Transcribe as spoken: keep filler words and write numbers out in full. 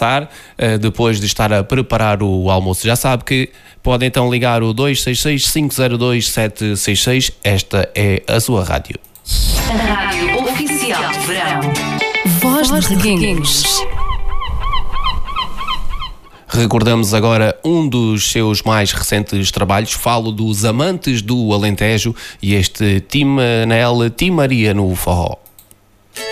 descansar, uh, depois de estar a preparar o almoço. Já sabe que pode então ligar o dois seis seis, cinco zero dois, sete seis seis. Esta é a sua rádio. A rádio oficial de verão. Voz de Reguengos. Recordamos agora um dos seus mais recentes trabalhos. Falo dos Amantes do Alentejo e este Tim Manel, Tim Maria no forró.